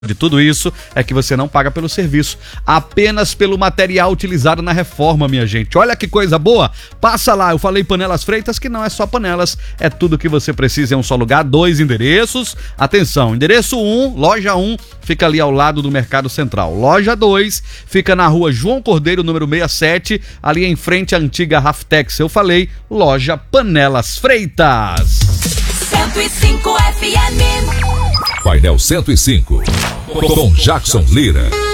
de tudo isso é que você não paga pelo serviço, apenas pelo material utilizado na reforma, minha gente. Olha que coisa boa! Passa lá, eu falei Panelas Freitas, que não é só panelas, é tudo que você precisa em um só lugar, 2 endereços. Atenção, endereço 1, loja 1, fica ali ao lado do Mercado Central. Loja 2, fica na rua João Cordeiro, número 67, ali em frente à antiga Raftex. Eu falei, loja Panelas Freitas. 105 FM. Painel 105, com Jackson Lira.